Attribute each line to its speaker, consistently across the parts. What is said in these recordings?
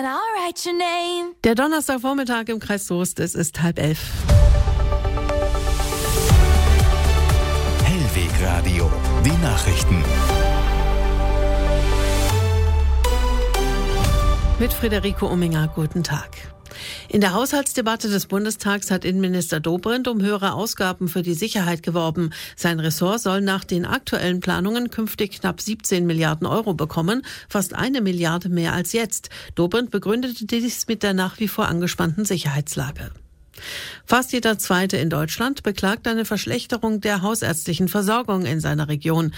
Speaker 1: Der Donnerstagvormittag im Kreis Soest, es ist 10:30.
Speaker 2: Hellwegradio, die Nachrichten.
Speaker 1: Mit Friederike Umminger, guten Tag. In der Haushaltsdebatte des Bundestags hat Innenminister Dobrindt um höhere Ausgaben für die Sicherheit geworben. Sein Ressort soll nach den aktuellen Planungen künftig knapp 17 Milliarden Euro bekommen, fast 1 Milliarde mehr als jetzt. Dobrindt begründete dies mit der nach wie vor angespannten Sicherheitslage. Fast jeder Zweite in Deutschland beklagt eine Verschlechterung der hausärztlichen Versorgung in seiner Region.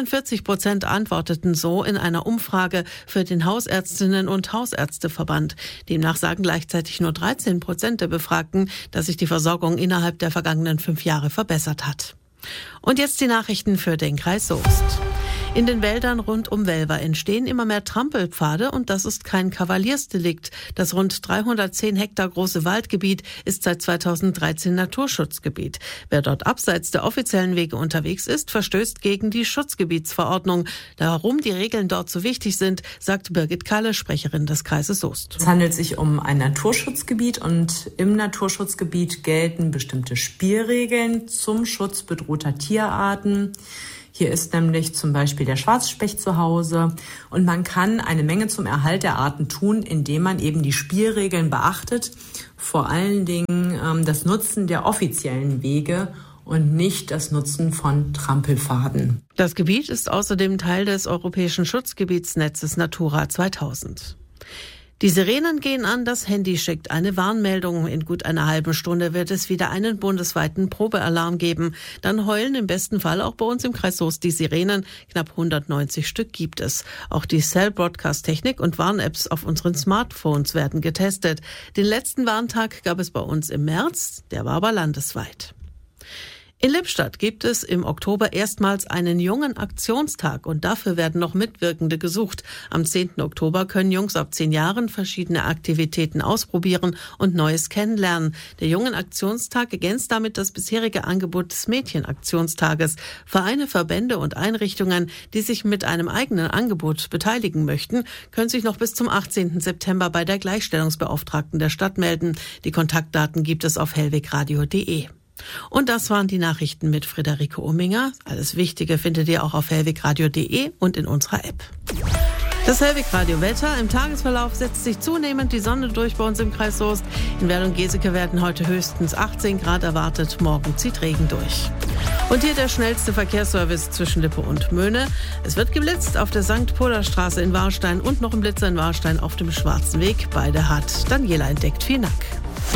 Speaker 1: 44% antworteten so in einer Umfrage für den Hausärztinnen- und Hausärzteverband. Demnach sagen gleichzeitig nur 13% der Befragten, dass sich die Versorgung innerhalb der vergangenen 5 Jahre verbessert hat. Und jetzt die Nachrichten für den Kreis Soest. In den Wäldern rund um Welver entstehen immer mehr Trampelpfade und das ist kein Kavaliersdelikt. Das rund 310 Hektar große Waldgebiet ist seit 2013 Naturschutzgebiet. Wer dort abseits der offiziellen Wege unterwegs ist, verstößt gegen die Schutzgebietsverordnung. Warum die Regeln dort so wichtig sind, sagt Birgit Kalle, Sprecherin des Kreises Soest.
Speaker 3: Es handelt sich um ein Naturschutzgebiet und im Naturschutzgebiet gelten bestimmte Spielregeln zum Schutz bedrohter Tierarten. Hier ist nämlich zum Beispiel der Schwarzspecht zu Hause und man kann eine Menge zum Erhalt der Arten tun, indem man eben die Spielregeln beachtet, vor allen Dingen das Nutzen der offiziellen Wege und nicht das Nutzen von Trampelpfaden.
Speaker 1: Das Gebiet ist außerdem Teil des europäischen Schutzgebietsnetzes Natura 2000. Die Sirenen gehen an, das Handy schickt eine Warnmeldung. In gut einer halben Stunde wird es wieder einen bundesweiten Probealarm geben. Dann heulen im besten Fall auch bei uns im Kreis Soest die Sirenen. Knapp 190 Stück gibt es. Auch die Cell-Broadcast-Technik und Warn-Apps auf unseren Smartphones werden getestet. Den letzten Warntag gab es bei uns im März, der war aber landesweit. In Lippstadt gibt es im Oktober erstmals einen jungen Aktionstag und dafür werden noch Mitwirkende gesucht. Am 10. Oktober können Jungs ab 10 Jahren verschiedene Aktivitäten ausprobieren und Neues kennenlernen. Der jungen Aktionstag ergänzt damit das bisherige Angebot des Mädchenaktionstages. Vereine, Verbände und Einrichtungen, die sich mit einem eigenen Angebot beteiligen möchten, können sich noch bis zum 18. September bei der Gleichstellungsbeauftragten der Stadt melden. Die Kontaktdaten gibt es auf hellwegradio.de. Und das waren die Nachrichten mit Friederike Umminger. Alles Wichtige findet ihr auch auf hellwegradio.de und in unserer App. Das Hellwegradio-Wetter. Im Tagesverlauf setzt sich zunehmend die Sonne durch bei uns im Kreis Soest. In Werl und Geseke werden heute höchstens 18 Grad erwartet. Morgen zieht Regen durch. Und hier der schnellste Verkehrsservice zwischen Lippe und Möhne. Es wird geblitzt auf der St. Poler Straße in Warstein und noch ein Blitzer in Warstein auf dem Schwarzen Weg. Beide hat Daniela entdeckt. Vielen Dank.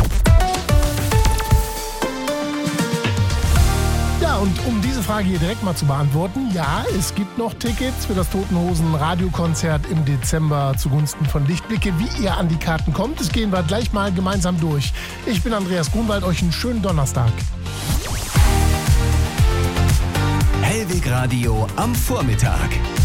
Speaker 4: Und um diese Frage hier direkt mal zu beantworten, ja, es gibt noch Tickets für das Toten Hosen Radiokonzert im Dezember zugunsten von Lichtblicke. Wie ihr an die Karten kommt, das gehen wir gleich mal gemeinsam durch. Ich bin Andreas Grunwald, euch einen schönen Donnerstag.
Speaker 2: Hellwegradio am Vormittag.